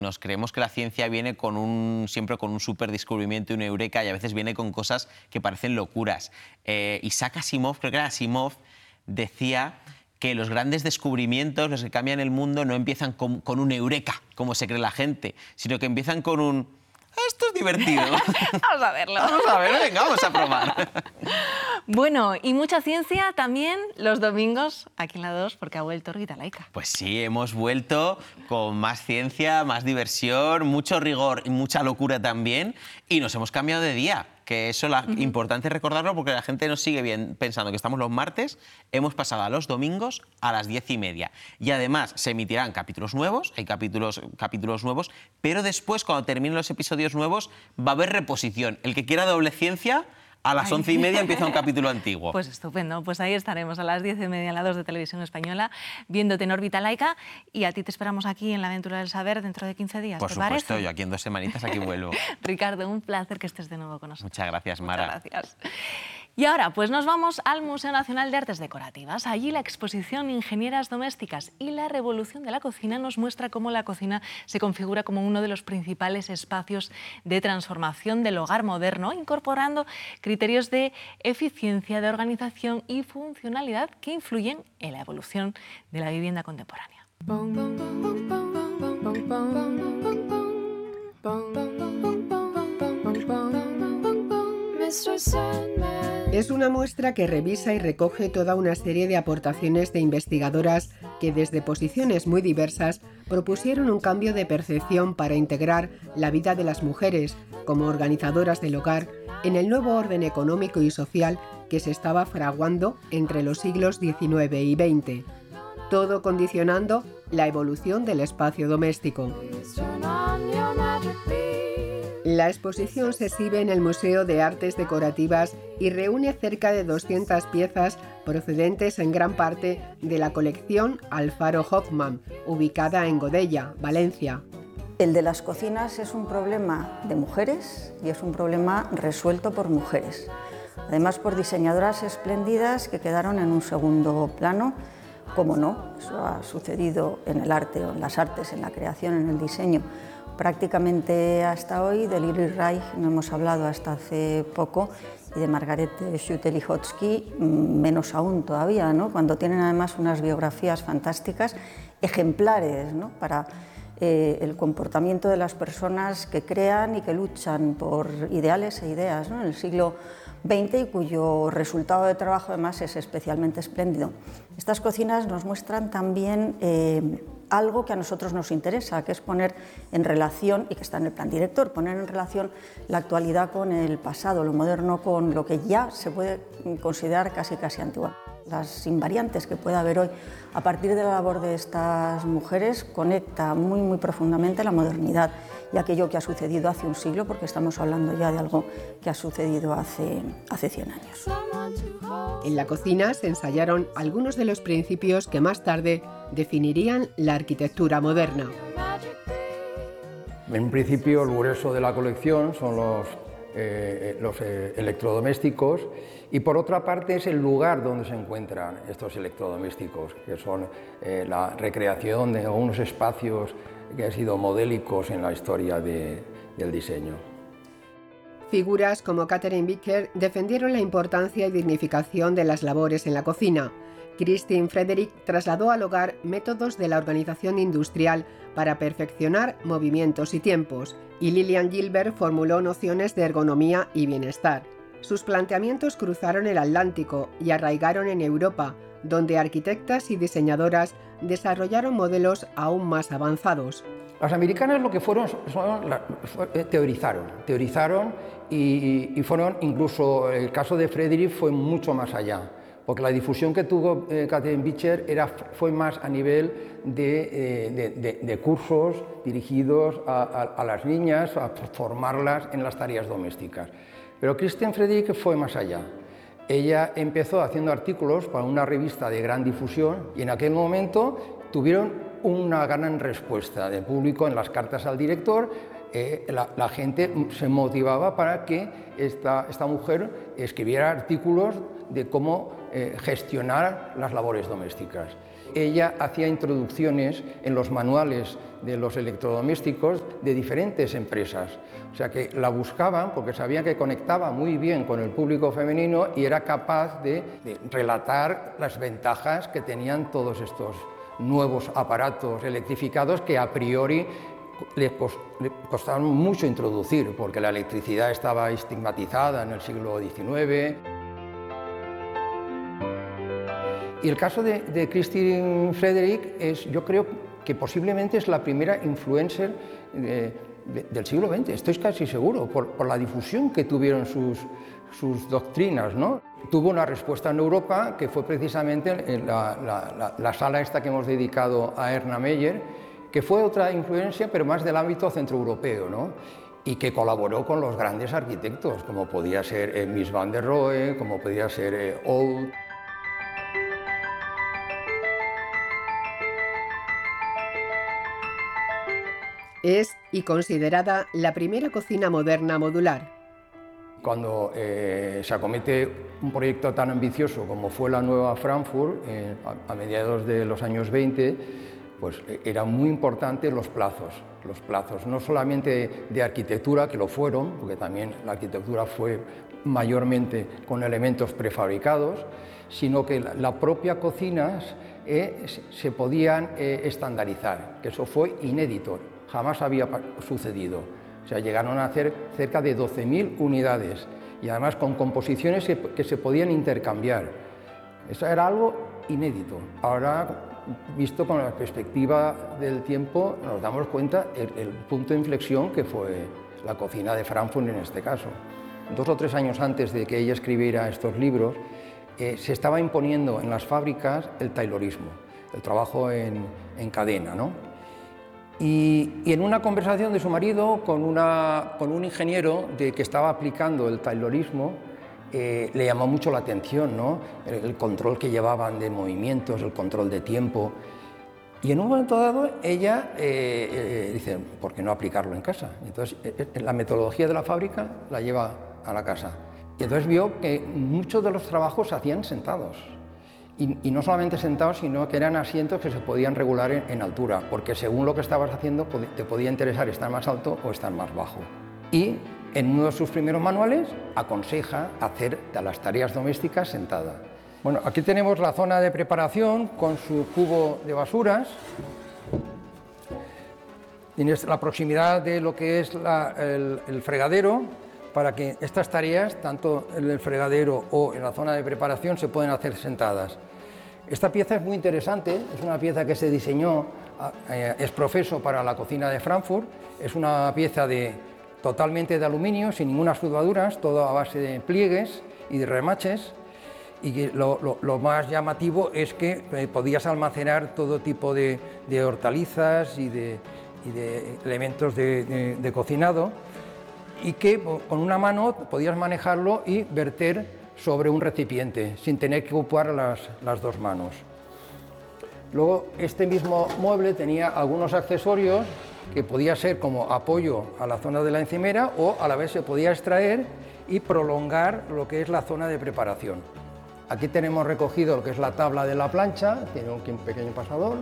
Nos creemos que la ciencia viene siempre con un superdescubrimiento y una eureka, y a veces viene con cosas que parecen locuras. Isaac Asimov, creo que era Asimov, decía que los grandes descubrimientos, los que cambian el mundo, no empiezan con un eureka, como se cree la gente, sino que empiezan con un esto es divertido. Vamos a verlo. Vamos a ver, venga, vamos a probar. Bueno, y mucha ciencia también los domingos aquí en la 2, porque ha vuelto Orbita Laica. Pues sí, hemos vuelto con más ciencia, más diversión, mucho rigor y mucha locura también, y nos hemos cambiado de día, que eso es importante recordarlo, porque la gente nos sigue bien pensando que estamos los martes, hemos pasado a los domingos a las 10:30. Y además se emitirán capítulos nuevos, hay capítulos nuevos, pero después, cuando terminen los episodios nuevos, va a haber reposición. El que quiera doble ciencia, a las 11:30 empieza un capítulo antiguo. Pues estupendo, pues ahí estaremos a las 10:30 en la 2 de Televisión Española, viéndote en Órbita Laica, y a ti te esperamos aquí en La Aventura del Saber dentro de 15 días. Por ¿Te supuesto, parece? yo aquí en 2 semanitas aquí vuelvo. Ricardo, un placer que estés de nuevo con nosotros. Muchas gracias, Mara. Muchas gracias. Y ahora, pues nos vamos al Museo Nacional de Artes Decorativas. Allí la exposición Ingenieras Domésticas y la Revolución de la Cocina nos muestra cómo la cocina se configura como uno de los principales espacios de transformación del hogar moderno, incorporando criterios de eficiencia, de organización y funcionalidad que influyen en la evolución de la vivienda contemporánea. Es una muestra que revisa y recoge toda una serie de aportaciones de investigadoras que desde posiciones muy diversas propusieron un cambio de percepción para integrar la vida de las mujeres como organizadoras del hogar en el nuevo orden económico y social que se estaba fraguando entre los siglos XIX y XX, todo condicionando la evolución del espacio doméstico. La exposición se exhibe en el Museo de Artes Decorativas y reúne cerca de 200 piezas procedentes en gran parte de la colección Alfaro Hoffman, ubicada en Godella, Valencia. El de las cocinas es un problema de mujeres y es un problema resuelto por mujeres. Además, por diseñadoras espléndidas que quedaron en un segundo plano. Cómo no, eso ha sucedido en el arte o en las artes, en la creación, en el diseño. Prácticamente hasta hoy, de Lili Reich no hemos hablado hasta hace poco, y de Margarete Schulte-Lihotzky menos aún todavía, ¿no? Cuando tienen además unas biografías fantásticas, ejemplares, ¿no? Para el comportamiento de las personas que crean y que luchan por ideales e ideas, ¿no? En el siglo XX, y cuyo resultado de trabajo además es especialmente espléndido. Estas cocinas nos muestran también algo que a nosotros nos interesa, que es poner en relación, y que está en el plan director, poner en relación la actualidad con el pasado, lo moderno con lo que ya se puede considerar casi antiguo. Las invariantes que pueda haber hoy a partir de la labor de estas mujeres conecta muy profundamente la modernidad y aquello que ha sucedido hace un siglo, porque estamos hablando ya de algo que ha sucedido hace 100 años. En la cocina se ensayaron algunos de los principios que más tarde definirían la arquitectura moderna. En principio, el grueso de la colección son los electrodomésticos, y por otra parte es el lugar donde se encuentran estos electrodomésticos, que son la recreación de algunos espacios que han sido modélicos en la historia del diseño. Figuras como Catherine Bicker defendieron la importancia y dignificación de las labores en la cocina. Christine Frederick trasladó al hogar métodos de la organización industrial para perfeccionar movimientos y tiempos, y Lillian Gilbert formuló nociones de ergonomía y bienestar. Sus planteamientos cruzaron el Atlántico y arraigaron en Europa, donde arquitectas y diseñadoras desarrollaron modelos aún más avanzados. Las americanas lo que teorizaron y fueron, incluso el caso de Frederick fue mucho más allá, porque la difusión que tuvo Catherine Bicker fue más a nivel de cursos dirigidos a las niñas, a formarlas en las tareas domésticas. Pero Christine Frederick fue más allá. Ella empezó haciendo artículos para una revista de gran difusión y en aquel momento tuvieron una gran respuesta del público en las cartas al director. La gente se motivaba para que esta mujer escribiera artículos de cómo gestionar las labores domésticas. ella hacía introducciones en los manuales de los electrodomésticos de diferentes empresas. O sea que la buscaban porque sabían que conectaba muy bien con el público femenino y era capaz de relatar las ventajas que tenían todos estos nuevos aparatos electrificados que a priori le costaban mucho introducir, porque la electricidad estaba estigmatizada en el siglo XIX. Y el caso de Christine Frederick yo creo que posiblemente es la primera influencer del siglo XX, estoy casi seguro, por la difusión que tuvieron sus doctrinas, ¿no? Tuvo una respuesta en Europa que fue precisamente la sala esta que hemos dedicado a Erna Meyer, que fue otra influencia, pero más del ámbito centroeuropeo, ¿no? Y que colaboró con los grandes arquitectos, como podía ser Mies van der Rohe, como podía ser Oud. Es y considerada la primera cocina moderna modular. Cuando se acomete un proyecto tan ambicioso como fue la nueva Frankfurt, a mediados de los años 20, pues eran muy importantes los plazos, no solamente de arquitectura, que lo fueron, porque también la arquitectura fue mayormente con elementos prefabricados, sino que la propia cocina se podían estandarizar, que eso fue inédito, jamás había sucedido. O sea, llegaron a hacer cerca de 12.000 unidades y además con composiciones que se podían intercambiar. Eso era algo inédito. Ahora, visto con la perspectiva del tiempo, nos damos cuenta el punto de inflexión que fue la cocina de Frankfurt en este caso. 2 o 3 años antes de que ella escribiera estos libros, se estaba imponiendo en las fábricas el taylorismo, el trabajo en cadena, ¿no? Y en una conversación de su marido con un ingeniero que estaba aplicando el taylorismo, le llamó mucho la atención, ¿no? El control que llevaban de movimientos, el control de tiempo. Y en un momento dado ella dice, ¿por qué no aplicarlo en casa? Entonces la metodología de la fábrica la lleva a la casa. Y entonces vio que muchos de los trabajos se hacían sentados. Y no solamente sentados, sino que eran asientos que se podían regular en altura, porque según lo que estabas haciendo te podía interesar estar más alto o estar más bajo. Y en uno de sus primeros manuales aconseja hacer las tareas domésticas sentada. Bueno, aquí tenemos la zona de preparación con su cubo de Tienes la proximidad de lo que es el fregadero, para que estas tareas, tanto en el fregadero o en la zona de preparación, se pueden hacer sentadas. Esta pieza es muy interesante, es una pieza que se diseñó ex profeso para la cocina de Frankfurt, es una pieza totalmente de aluminio, sin ninguna soldaduras, todo a base de pliegues y de remaches, y lo más llamativo es que podías almacenar todo tipo de hortalizas y de elementos de cocinado, y que con una mano podías manejarlo y verter sobre un recipiente, sin tener que ocupar las 2 manos. Luego, este mismo mueble tenía algunos accesorios que podía ser como apoyo a la zona de la encimera, o a la vez se podía extraer y prolongar lo que es la zona de preparación. Aquí tenemos recogido lo que es la tabla de la plancha, tiene un pequeño pasador,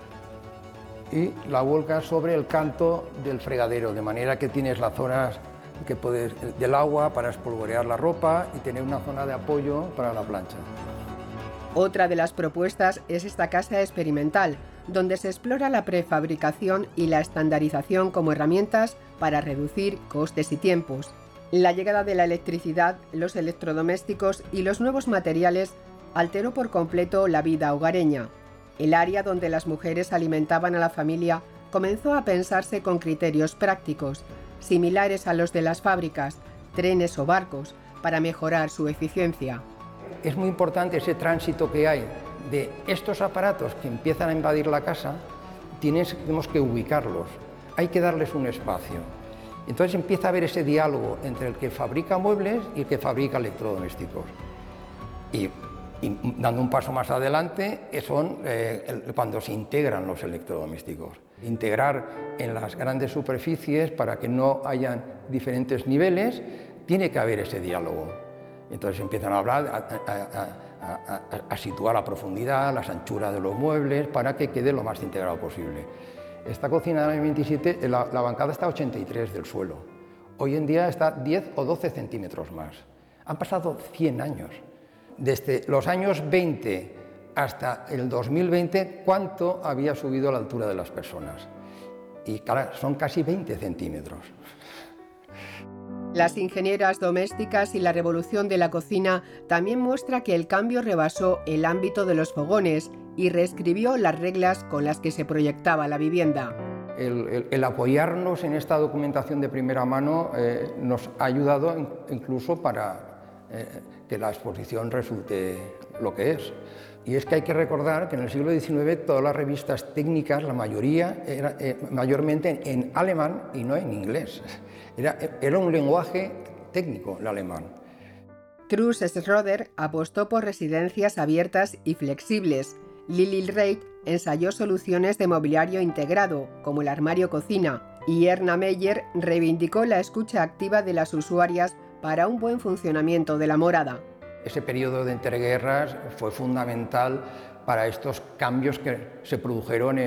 y la vuelcas sobre el canto del fregadero, de manera que tienes las zonas del agua para espolvorear la ropa y tener una zona de apoyo para la plancha. Otra de las propuestas es esta casa experimental, donde se explora la prefabricación y la estandarización como herramientas para reducir costes y tiempos. La llegada de la electricidad, los electrodomésticos y los nuevos materiales alteró por completo la vida hogareña. El área donde las mujeres alimentaban a la familia comenzó a pensarse con criterios prácticos, similares a los de las fábricas, trenes o barcos, para mejorar su eficiencia. Es muy importante ese tránsito que hay de estos aparatos que empiezan a invadir la casa, tenemos que ubicarlos, hay que darles un espacio. Entonces empieza a haber ese diálogo entre el que fabrica muebles y el que fabrica electrodomésticos. Y dando un paso más adelante son cuando se integran los electrodomésticos. Integrar en las grandes superficies para que no hayan diferentes niveles, tiene que haber ese diálogo. Entonces empiezan a hablar, a situar la profundidad, las anchuras de los muebles, para que quede lo más integrado posible. Esta cocina del año 27, la bancada está a 83 del suelo. Hoy en día está 10 o 12 centímetros más. Han pasado 100 años. Desde los años 20 hasta el 2020, ¿cuánto había subido la altura de las personas? Y claro, son casi 20 centímetros. Las ingenieras domésticas y la revolución de la cocina también muestra que el cambio rebasó el ámbito de los fogones y reescribió las reglas con las que se proyectaba la vivienda. El apoyarnos en esta documentación de primera mano nos ha ayudado incluso para que la exposición resulte lo que es. Y es que hay que recordar que en el siglo XIX todas las revistas técnicas, la mayoría, era mayormente en alemán y no en inglés. Era un lenguaje técnico el alemán. Truls Schroeder apostó por residencias abiertas y flexibles. Lili Reit ensayó soluciones de mobiliario integrado, como el armario cocina, y Erna Meyer reivindicó la escucha activa de las usuarias para un buen funcionamiento de la morada. Ese periodo de entreguerras fue fundamental para estos cambios que se produjeron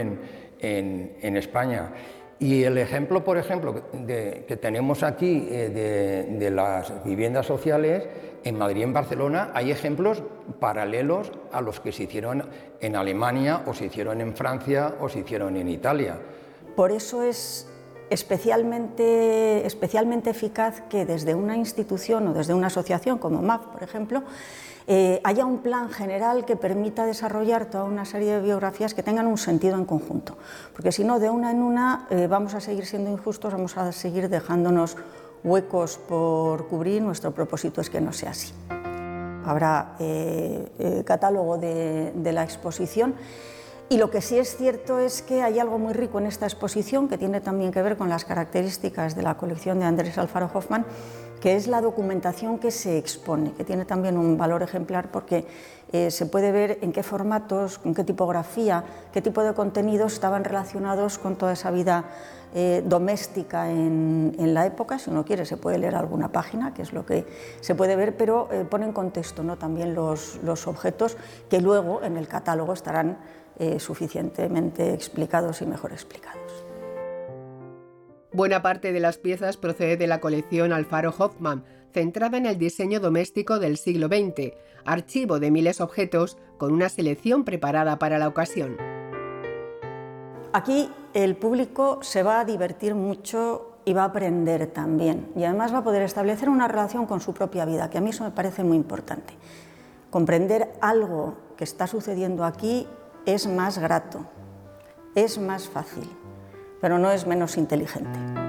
en España. Y el ejemplo, por ejemplo, que tenemos aquí de las viviendas sociales, en Madrid y en Barcelona hay ejemplos paralelos a los que se hicieron en Alemania, o se hicieron en Francia, o se hicieron en Italia. Por eso es especialmente eficaz que desde una institución o desde una asociación como MAF, por ejemplo, haya un plan general que permita desarrollar toda una serie de biografías que tengan un sentido en conjunto, porque si no, de una en una vamos a seguir siendo injustos, vamos a seguir dejándonos huecos por cubrir. Nuestro propósito es que no sea así. Habrá catálogo de la exposición. Y lo que sí es cierto es que hay algo muy rico en esta exposición, que tiene también que ver con las características de la colección de Andrés Alfaro Hoffmann, que es la documentación que se expone, que tiene también un valor ejemplar porque se puede ver en qué formatos, con qué tipografía, qué tipo de contenidos estaban relacionados con toda esa vida doméstica en la época. Si uno quiere se puede leer alguna página, que es lo que se puede ver, pero pone en contexto, ¿no?, también los objetos que luego en el catálogo estarán suficientemente explicados y mejor explicados. Buena parte de las piezas procede de la colección Alfaro Hoffmann, centrada en el diseño doméstico del siglo XX, archivo de miles de objetos con una selección preparada para la ocasión. Aquí el público se va a divertir mucho y va a aprender también, y además va a poder establecer una relación con su propia vida, que a mí eso me parece muy importante. Comprender algo que está sucediendo aquí es más grato, es más fácil, pero no es menos inteligente.